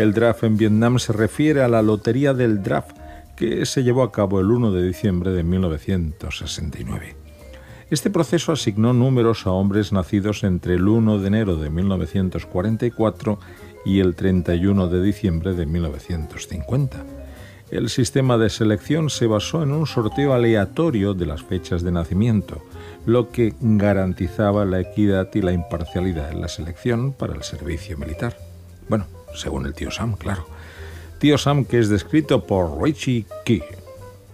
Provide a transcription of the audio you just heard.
El draft en Vietnam se refiere a la lotería del draft que se llevó a cabo el 1 de diciembre de 1969. Este proceso asignó números a hombres nacidos entre el 1 de enero de 1944 y el 31 de diciembre de 1950. El sistema de selección se basó en un sorteo aleatorio de las fechas de nacimiento, lo que garantizaba la equidad y la imparcialidad en la selección para el servicio militar. Bueno, según el tío Sam, claro. Tío Sam, que es descrito por Richie Key.